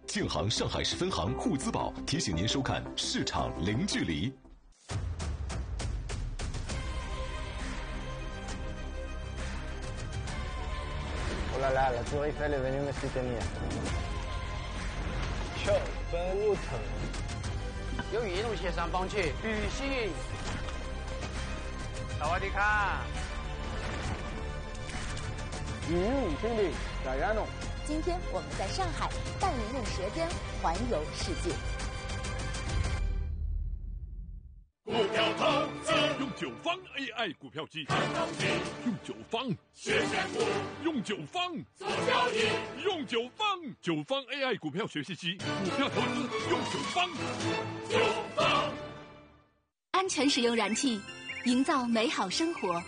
建行上海市分行沪资宝提醒您收看市场零距离。 Oh là là, la Tour Eiffel est venue me soutenir. 翘班路程， 由一路线上帮去旅行。萨瓦迪卡。 兄弟，咋样呢？ 今天我们在上海带您用舌尖环游世界。 股票投资用九方 AI 股票机，用九方学选股，用九方做交易，用九方 AI 股票学习机，股票投资用九方。 安全使用燃气，营造美好生活。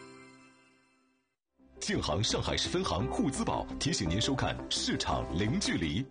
建行上海市分行沪资宝提醒您收看市场零距离。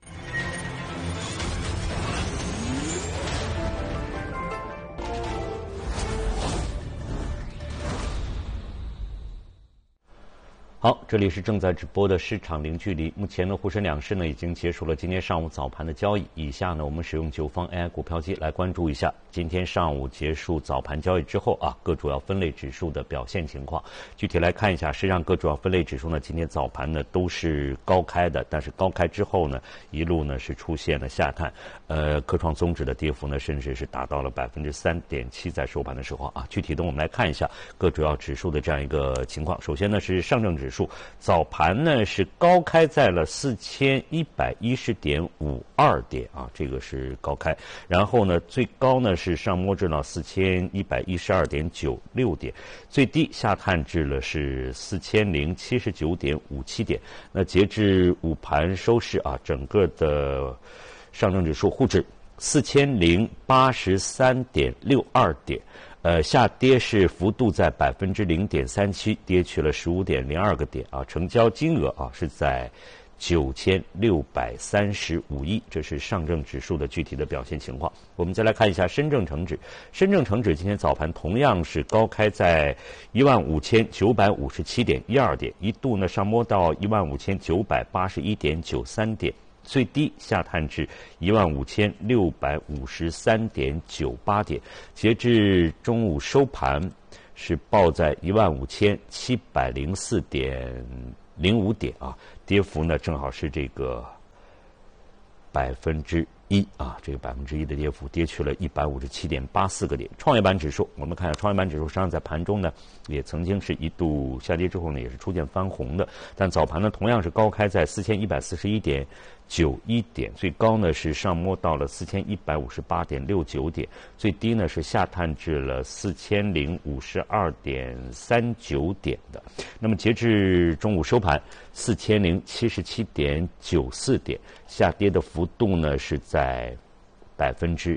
好，这里是正在直播的市场零距离。目前呢，沪深两市呢已经结束了今天上午早盘的交易。以下呢，我们使用九方 AI 股票机来关注一下今天上午结束早盘交易之后各主要分类指数的表现情况。具体来看一下，实际上各主要分类指数呢，今天早盘呢都是高开的，但是高开之后呢，一路呢是出现了下探。科创综指的跌幅呢，甚至是达到了3.7%，在收盘的时候具体的我们来看一下各主要指数的这样一个情况。首先呢是上证指数。早盘呢是高开在了4110.52点这个是高开，然后呢最高呢是上摸至了4112.96点，最低下探至了是4079.57点。那截至午盘收市整个的上证指数沪指4083.62点。下跌是幅度在0.37%，跌去了15.02个点成交金额是在9635亿，这是上证指数的具体的表现情况。我们再来看一下深证成指，深证成指今天早盘同样是高开在15957.12点，一度呢上摸到15981.93点。最低下探至15653.98点，截至中午收盘是报在15704.05点跌幅呢正好是这个1%这个1%的跌幅，跌去了157.84个点。创业板指数，我们看一下创业板指数，实际上在盘中呢也曾经是一度下跌之后呢也是出现翻红的，但早盘呢同样是高开在4141.91点，最高呢是上摸到了4158.69点，最低呢是下探至了4052.39点的。那么截至中午收盘4077.94点，下跌的幅度呢是在1.14%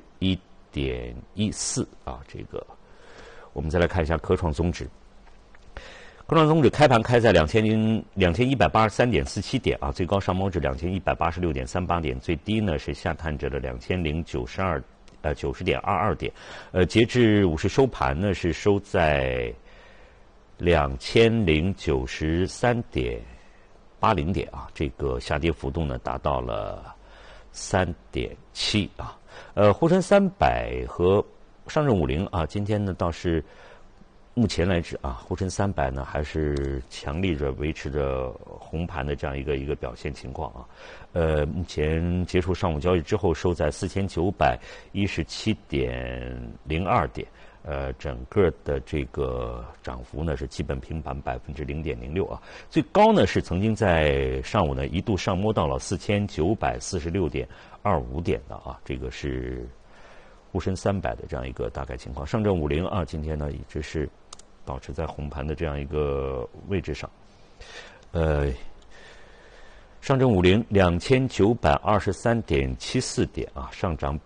这个我们再来看一下科创综指。科创综指开盘开在2183.47点最高上摸至2186.38点，最低呢是下探至了90.22点。截至午市收盘呢是收在2093.80点这个下跌幅度呢达到了3.7%沪深300和上证50今天呢倒是目前来指沪深300呢还是强力着维持着红盘的这样一个表现情况目前结束上午交易之后收在4917.02点，整个的这个涨幅呢是基本平盘0.06%最高呢是曾经在上午呢一度上摸到了4946.25点的这个是沪深300的这样一个大概情况。上证50今天呢一直是保持在红盘的这样一个位置上。上证50 2923.74点上涨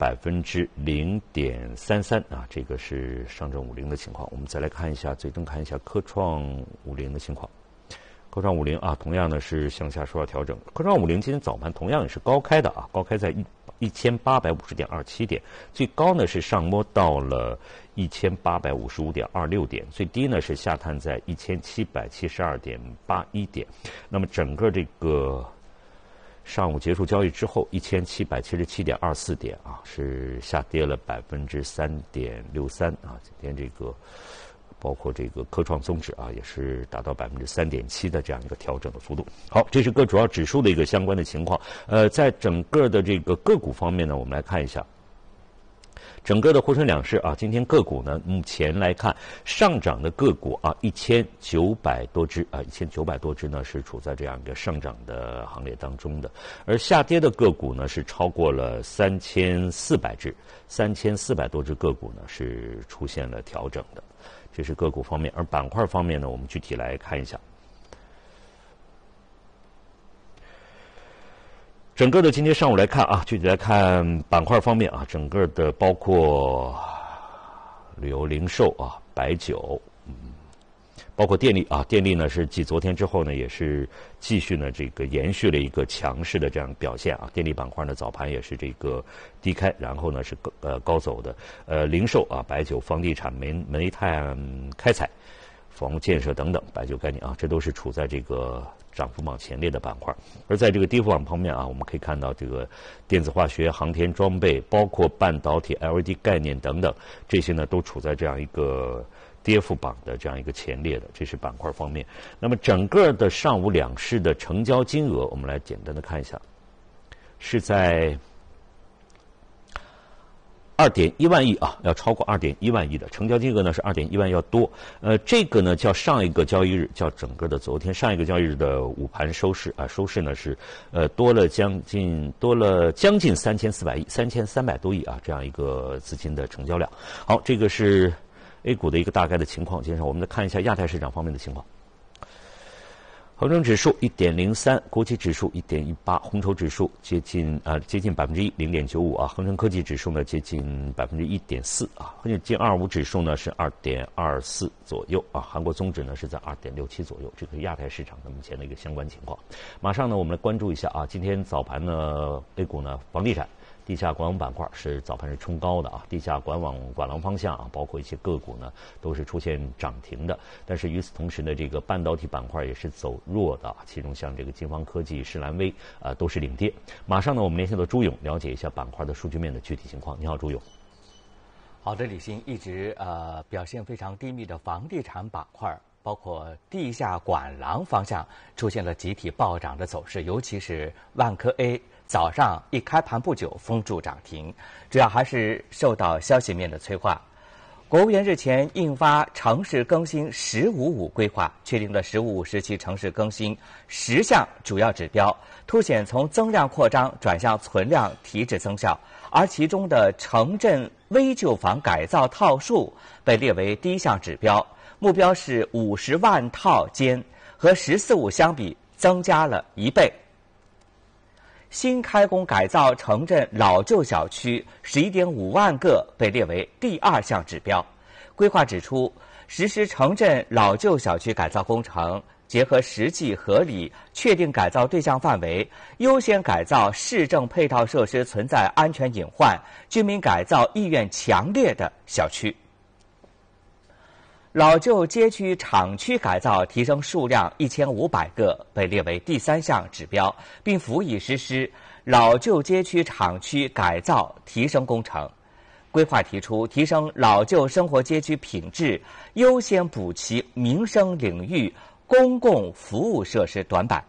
0.33%这个是上证50的情况。我们再来看一下，最终看一下科创50的情况。科创50同样呢是向下受到调整。科创50今天早盘同样也是高开的高开在1850.27点，最高呢是上摸到了1855.26点，最低呢是下探在1772.81点。那么整个这个上午结束交易之后，1777.24点啊，是下跌了3.63%啊。今天这个包括这个科创综指啊，也是达到3.7%的这样一个调整的幅度。好，这是各主要指数的一个相关的情况。在整个的这个个股方面呢，我们来看一下。整个的沪深两市啊，今天个股呢，目前来看上涨的个股啊，1900多只啊，1900多只呢是处在这样一个上涨的行列当中的，而下跌的个股呢是超过了3400只，3400多只个股呢是出现了调整的，这是个股方面。而板块方面呢，我们具体来看一下。整个的今天上午来看啊，具体来看板块方面啊，整个的包括旅游零售啊、白酒，包括电力啊，电力呢是继昨天之后呢，也是继续呢这个延续了一个强势的这样表现啊。电力板块呢早盘也是这个低开，然后呢是高走的。零售啊、白酒、房地产、煤炭开采、房屋建设等等白酒概念啊，这都是处在这个涨幅榜前列的板块。而在这个跌幅榜方面啊，我们可以看到这个电子化学、航天装备，包括半导体、LED 概念等等，这些呢都处在这样一个跌幅榜的这样一个前列的，这是板块方面。那么整个的上午两市的成交金额，我们来简单的看一下，是在2.1万亿啊，要超过2.1万亿的成交金额呢是2.1万要多。这个呢较上一个交易日，较整个的昨天上一个交易日的午盘收市啊，收市呢是多了将近3400亿，3300多亿啊，这样一个资金的成交量。好，这个是 A 股的一个大概的情况。接着我们来看一下亚太市场方面的情况。恒生指数1.03，国际指数1.18，红筹指数接近1%， 0.95啊。恒生科技指数呢接近1.4%啊。近25指数呢是2.24左右啊。韩国综指呢是在2.67左右。这个是亚太市场的目前的一个相关情况。马上呢我们来关注一下啊，今天早盘呢 A 股呢房地产、地下管网板块是早盘是冲高的啊，地下管网管廊方向啊，包括一些个股呢都是出现涨停的。但是与此同时呢，这个半导体板块也是走弱的，其中像这个金方科技、士兰微都是领跌。马上呢，我们连线到朱勇，了解一下板块的数据面的具体情况。你好，朱勇。 好的，李欣，一直表现非常低迷的房地产板块，包括地下管廊方向出现了集体暴涨的走势，尤其是万科 A。早上一开盘不久封住涨停，主要还是受到消息面的催化。国务院日前印发城市更新“十五五”规划，确定了“十五五”时期城市更新10项主要指标，凸显从增量扩张转向存量提质增效。而其中的城镇危旧房改造套数被列为第一项指标，目标是50万套间，和“十四五”相比增加了1倍。新开工改造城镇老旧小区11.5万个被列为第2项指标。规划指出，实施城镇老旧小区改造工程，结合实际合理，确定改造对象范围，优先改造市政配套设施存在安全隐患、居民改造意愿强烈的小区。老旧街区厂区改造提升数量1500个被列为第3项指标，并辅以实施老旧街区厂区改造提升工程。规划提出，提升老旧生活街区品质，优先补齐民生领域公共服务设施短板。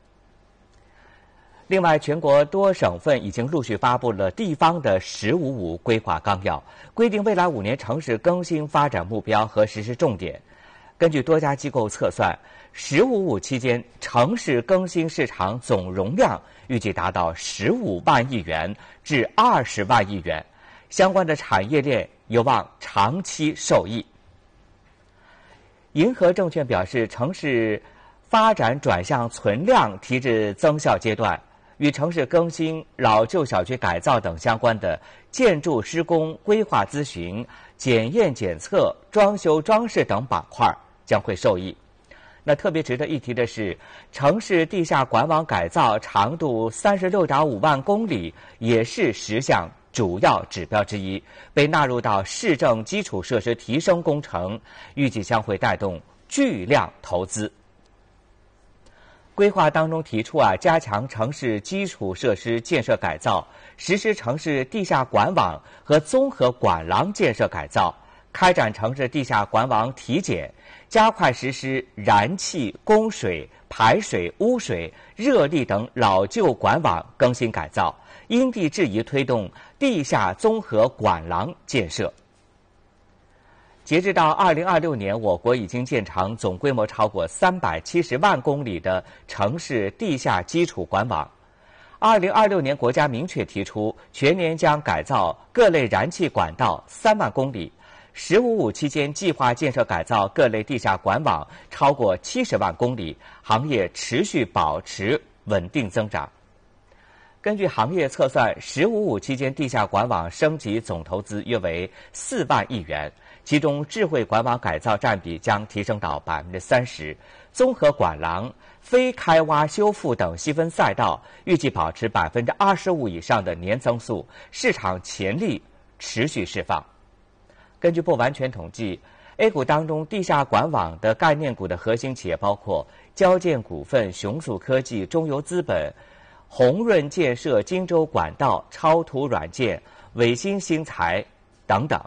另外，全国多省份已经陆续发布了地方的“十五五”规划纲要，规定未来5年城市更新发展目标和实施重点。根据多家机构测算，“15五”期间城市更新市场总容量预计达到15万亿元至20万亿元，相关的产业链有望长期受益。银河证券表示，城市发展转向存量提质增效阶段，与城市更新、老旧小区改造等相关的建筑施工规划咨询、检验检测、装修装饰等板块将会受益。那特别值得一提的是，城市地下管网改造长度36.5万公里，也是10项主要指标之一，被纳入到市政基础设施提升工程，预计将会带动巨量投资。 规划当中提出加强城市基础设施建设改造，实施城市地下管网和综合管廊建设改造，开展城市地下管网体检，加快实施燃气、供水、排水、污水、热力等老旧管网更新改造，因地制宜推动地下综合管廊建设。截至到2026年，我国已经建成总规模超过370万公里的城市地下基础管网。2026年，国家明确提出，全年将改造各类燃气管道3万公里，“15+5”期间计划建设改造各类地下管网超过70万公里，行业持续保持稳定增长。根据行业测算，“15+5”期间地下管网升级总投资约为4万亿元。其中，智慧管网改造占比将提升到30%，综合管廊、非开挖修复等细分赛道预计保持25%以上的年增速，市场潜力持续释放。根据不完全统计 ，A 股当中地下管网的概念股的核心企业包括交建股份、雄塑科技、中游资本、宏润建设、荆州管道、超图软件、伟星新材等等。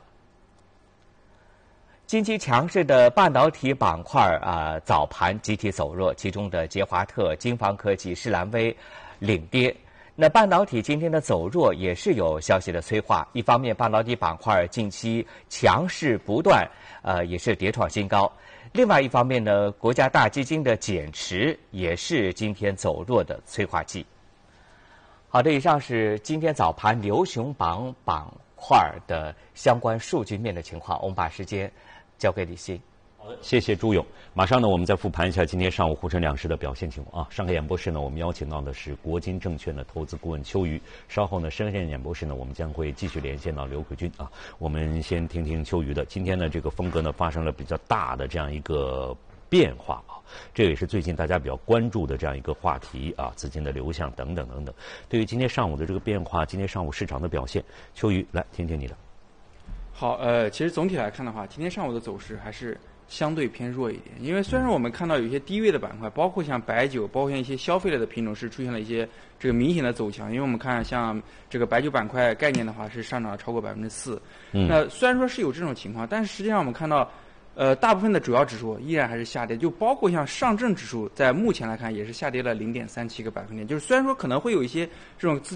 近期强势的半导体板块早盘集体走弱，其中的捷华特、金方科技、士兰微领跌。那半导体今天的走弱也是有消息的催化，一方面半导体板块近期强势不断，也是跌创新高；另外一方面呢，国家大基金的减持也是今天走弱的催化剂。好的，以上是今天早盘流雄榜板块的相关数据面的情况，我们把时间交给李欣。 好的，谢谢朱勇。马上呢，我们再复盘一下今天上午沪深两市的表现情况啊。上海演播室呢，我们邀请到的是国金证券的投资顾问邱瑜。稍后呢，深圳演播室呢，我们将会继续连线到刘奎军啊。我们先听听邱瑜的。今天呢，这个风格呢发生了比较大的这样一个变化啊，这也是最近大家比较关注的这样一个话题啊，资金的流向等等等等。对于今天上午的这个变化，今天上午市场的表现，邱瑜来听听你的。 好，其实总体来看的话，今天上午的走势还是相对偏弱一点。因为虽然我们看到有一些低位的板块，包括像白酒，包括像一些消费类的品种是出现了一些这个明显的走强。因为我们看像这个白酒板块概念的话是上涨了超过4%。那虽然说是有这种情况，但是实际上我们看到，大部分的主要指数依然还是下跌，就包括像上证指数在目前来看也是下跌了0.37个百分点。就是虽然说可能会有一些这种